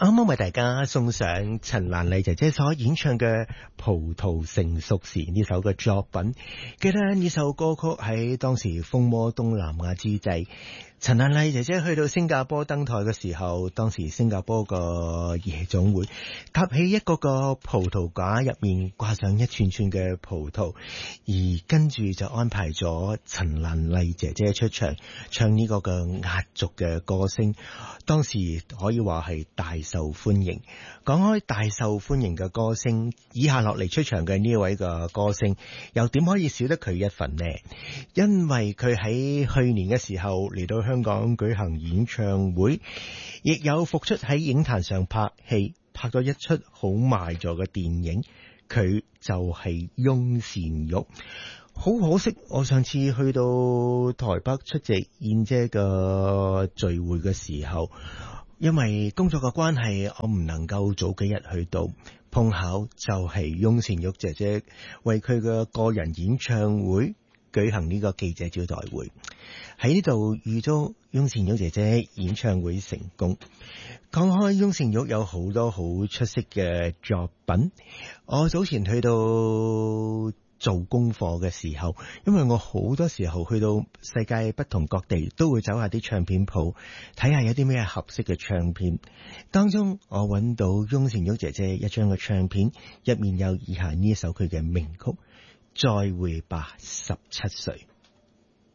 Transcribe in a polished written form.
啱啱為大家送上陳蘭麗姐姐所演唱嘅《葡萄成熟時》呢首嘅作品。記得呢首歌曲喺當時風靡東南亞之際，陳蘭麗姐姐去到新加坡登台嘅時候，當時新加坡個夜總會搭起一個葡萄架，入面掛上一串串嘅葡萄，而跟住就安排咗陳蘭麗姐姐出場唱呢個嘅壓軸嘅歌聲，當時可以話係大受歡迎。講開大受歡迎嘅歌聲，以下落嚟出場嘅呢位嘅歌聲又點可以少得佢一份呢？因為佢喺去年嘅時候嚟到香港舉行演唱會，亦有復出喺影壇上拍戲，拍咗一出好賣座嘅電影，佢就係翁倩玉。好可惜，我上次去到台北出席燕姐嘅聚會嘅時候，因為工作嘅關係，我唔能夠早幾日去到，碰巧就係翁倩玉姐姐為佢嘅個人演唱會舉行呢個記者招待會，喺呢度預祝翁倩玉姐姐演唱會成功。講開翁倩玉有好多好出色嘅作品，我早前去到做功課嘅時候，因為我好多時候去到世界不同各地都會走下啲唱片鋪，睇下有啲咩合適嘅唱片。當中我揾到翁倩玉姐姐一張嘅唱片，入面有以下呢一首佢嘅名曲《再會吧17歲》。